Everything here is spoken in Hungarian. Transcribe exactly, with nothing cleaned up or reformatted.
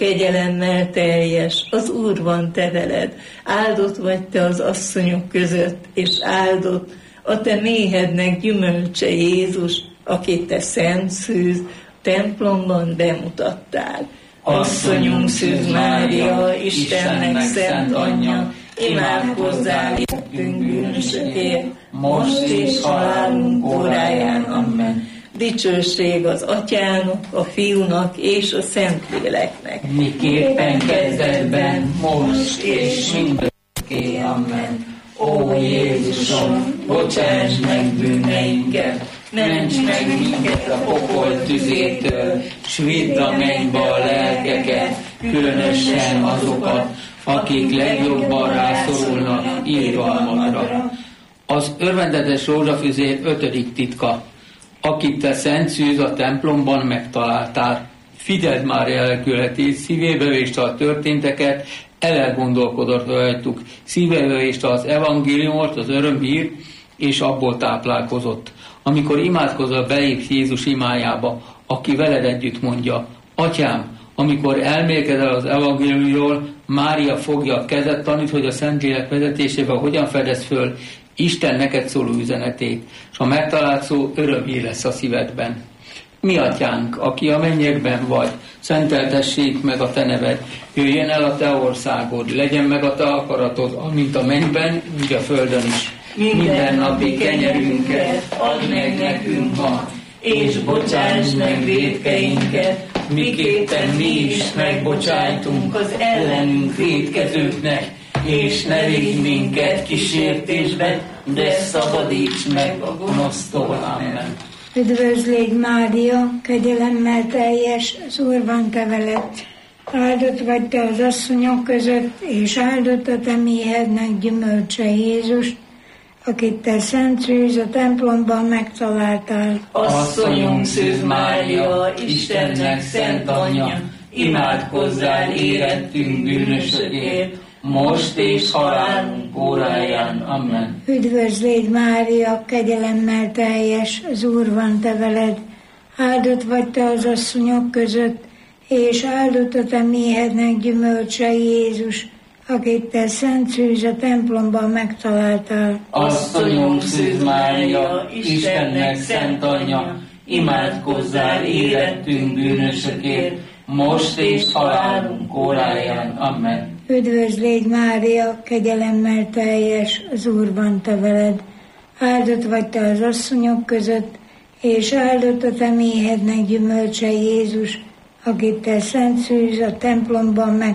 kegyelemmel teljes, az Úr van te veled. Áldott vagy te az asszonyok között, és áldott a te méhednek gyümölcse Jézus, akit te szent szűz templomban bemutattál. Asszonyunk Szűz Mária, Istennek szent anyja, imádkozzál értünk bűnösökért, most és halálunk óráján. Amen. Dicsőség az Atyának, a Fiúnak és a Szentléleknek. Miképpen kezdetben, most és mindörökké. Amen. Ó Jézusom, bocsáss meg bűneinket, ments meg minket a pokol tüzétől, s vidd a mennybe a lelkeket, különösen azokat, akik legjobban rászorulnak irgalmadra. Az örvendetes rózsafüzér ötödik titka. Akit te szent szűz a templomban megtaláltál, figyeld már lelkületét, szívébe véste a történteket, elgondolkodott rajtuk, szívébe véste az evangéliumot, az örömhírt, és abból táplálkozott. Amikor imádkozol, belépsz Jézus imájába, aki veled együtt mondja: Atyám, amikor elmélkedel az evangéliumról, Mária fogja a kezed, tanít, hogy a Szentlélek vezetésével hogyan fedez föl Isten neked szóló üzenetét, és a megtalált szó örömhír lesz a szívedben. Mi Atyánk, aki a mennyekben vagy, szenteltessék meg a te neved, jöjjön el a te országod, legyen meg a te akaratod, amint a mennyben, úgy a földön is. Minden napi kenyerünket add meg nekünk ma, és bocsáss meg vétkeinket, miképpen mi is megbocsájtunk az ellenünk vétkezőknek, és ne vigy minket kísértésbe, de szabadíts meg a gonosztól. Amen. Üdvözlégy Mária, kegyelemmel teljes, az Úr van te veled. Áldott vagy te az asszonyok között, és áldott a te méhednek gyümölcse Jézus, akit te szent szűz a templomban megtaláltál. Asszonyunk Szűz Mária, Istennek szent anyja, imádkozzál érettünk bűnösökért, most és halálunk óráján. Amen. Üdvözlégy Mária, kegyelemmel teljes, az Úr van te veled. Áldott vagy te az asszonyok között, és áldott a te méhednek gyümölcse Jézus, akit te szent szűz a templomban megtaláltál. Asszonyunk Szűz Mária, Istennek szent anyja, imádkozzál érettünk bűnösökért, most és halálunk óráján. Amen. Üdvözlégy Mária, kegyelemmel teljes, az Úr van te veled. Áldott vagy te az asszonyok között, és áldott a te méhednek gyümölcse Jézus, akit te szent szűz a templomban meg